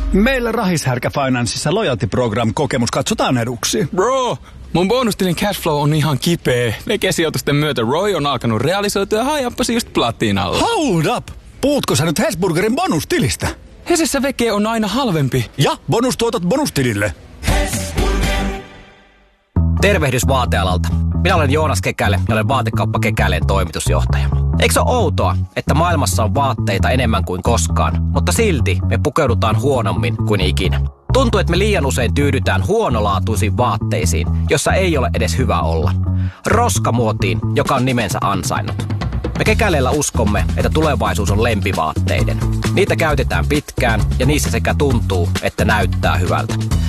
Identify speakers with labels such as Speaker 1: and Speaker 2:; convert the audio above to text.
Speaker 1: Meillä Rahishärkä Financeissa Loyalty Program -kokemus katsotaan eduksi.
Speaker 2: Bro, mun bonustilin cashflow on ihan kipeä. Vekesijoitusten myötä Roy on alkanut realisoitua ja hajappasi just platinalle.
Speaker 1: Hold up! Puhutko sä nyt Hesburgerin bonustilistä?
Speaker 2: Hesessä veke on aina halvempi.
Speaker 1: Ja bonustuotot bonustilille.
Speaker 3: Tervehdys vaatealalta. Minä olen Joonas Kekäle ja olen Vaatekauppa Kekäleen toimitusjohtaja. Eikö se ole outoa, että maailmassa on vaatteita enemmän kuin koskaan, mutta silti me pukeudutaan huonommin kuin ikinä? Tuntuu, että me liian usein tyydytään huonolaatuisiin vaatteisiin, jossa ei ole edes hyvä olla. Roskamuotiin, joka on nimensä ansainnut. Me Kekäleellä uskomme, että tulevaisuus on lempivaatteiden. Niitä käytetään pitkään ja niissä sekä tuntuu että näyttää hyvältä.